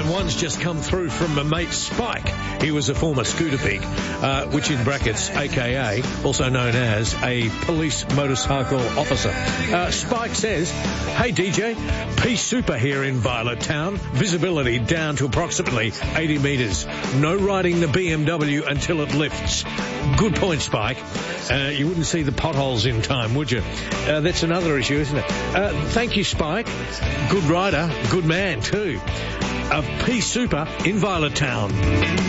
one's just come through from my mate Spike. He was a former scooter pig, which in brackets, a.k.a., also known as a police motorcycle officer. Spike says, "Hey DJ, Peace Super here in Violet Town. Visibility down to approximately 80 metres. No riding the BMW until it lifts." Good point, Spike. You wouldn't see the potholes in time, would you? That's another issue, isn't it? Thank you, Spike. Good rider, good man too. Peace Super in Violet Town.